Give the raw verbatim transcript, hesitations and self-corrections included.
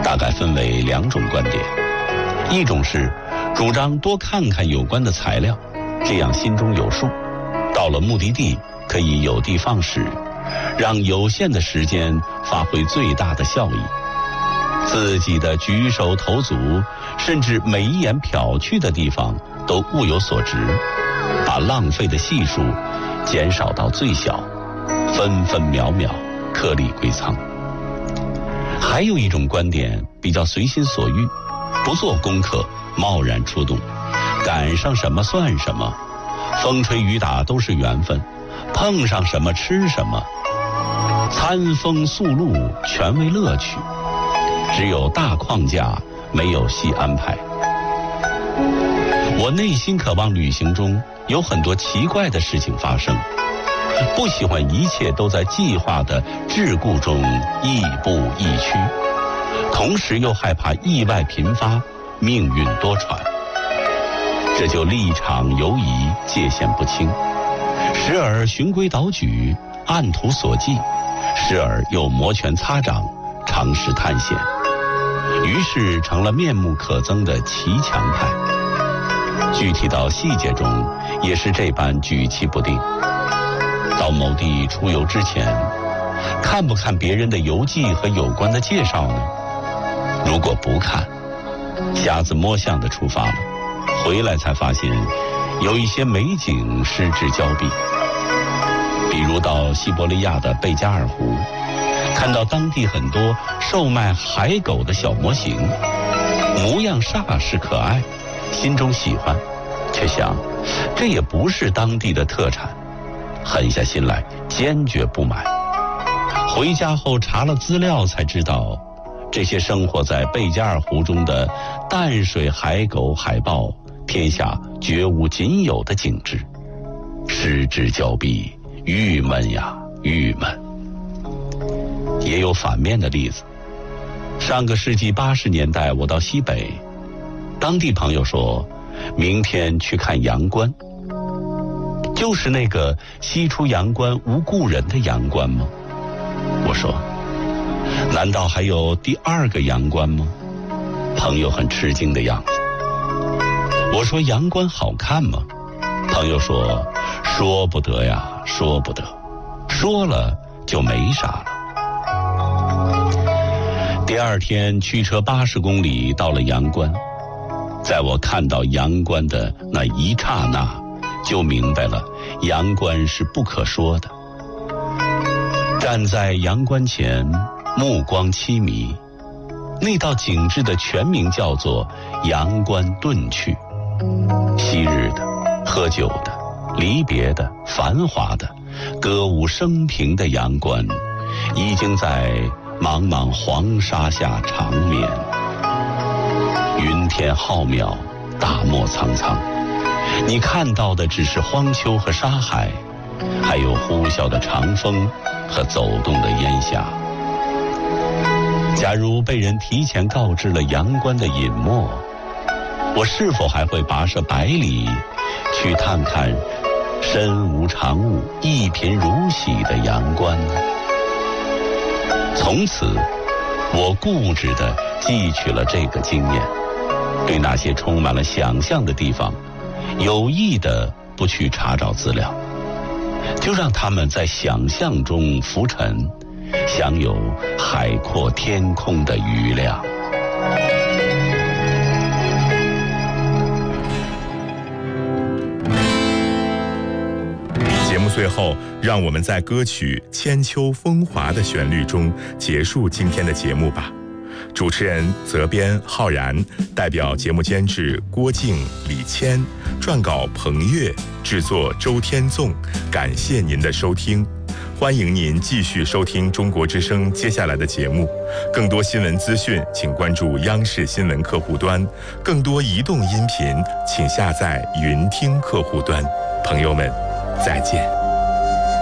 大概分为两种观点，一种是主张多看看有关的材料，这样心中有数，到了目的地可以有的放矢，让有限的时间发挥最大的效益。自己的举手投足，甚至每一眼瞟去的地方都物有所值，把浪费的系数减少到最小，分分秒秒颗粒归仓。还有一种观点比较随心所欲，不做功课，贸然出动，赶上什么算什么，风吹雨打都是缘分，碰上什么吃什么，餐风宿露全为乐趣，只有大框架，没有细安排。我内心渴望旅行中有很多奇怪的事情发生，不喜欢一切都在计划的桎梏中亦步亦趋，同时又害怕意外频发，命运多舛。这就立场游移，界限不清，时而循规蹈矩，按图索骥，时而又摩拳擦掌，尝试探险，于是成了面目可憎的骑墙派。具体到细节中也是这般举棋不定。到某地出游之前，看不看别人的游记和有关的介绍呢？如果不看，瞎子摸象的出发了，回来才发现有一些美景失之交臂。比如到西伯利亚的贝加尔湖，看到当地很多售卖海狗的小模型，模样煞是可爱，心中喜欢，却想这也不是当地的特产，狠下心来坚决不买。回家后查了资料才知道，这些生活在贝加尔湖中的淡水海狗海豹，天下绝无仅有的景致，失之交臂，郁闷呀郁闷。也有反面的例子。上个世纪八十年代，我到西北，当地朋友说明天去看阳关。就是那个西出阳关无故人的阳关吗？我说，难道还有第二个阳关吗？朋友很吃惊的样子。我说，阳关好看吗？朋友说，说不得呀，说不得，说了就没啥了。第二天驱车八十公里到了阳关，在我看到阳关的那一刹那，就明白了阳关是不可说的。站在阳关前，目光凄迷，那道景致的全名叫做阳关遁去。昔日的、喝酒的、离别的、繁华的、歌舞升平的阳关，已经在茫茫黄沙下长眠。云天浩渺，大漠苍苍，你看到的只是荒丘和沙海，还有呼啸的长风和走动的烟霞。假如被人提前告知了阳关的隐没，我是否还会跋涉百里去探看身无长物、一贫如洗的阳关呢？从此，我固执地汲取了这个经验，对那些充满了想象的地方，有意地不去查找资料，就让他们在想象中浮沉，享有海阔天空的余量。 节目最后，让我们在歌曲《千秋风华》的旋律中结束今天的节目吧。主持人责编浩然，代表节目监制郭靖、李谦，撰稿彭越，制作周天纵。感谢您的收听，欢迎您继续收听中国之声接下来的节目。更多新闻资讯，请关注央视新闻客户端；更多移动音频，请下载云听客户端。朋友们，再见。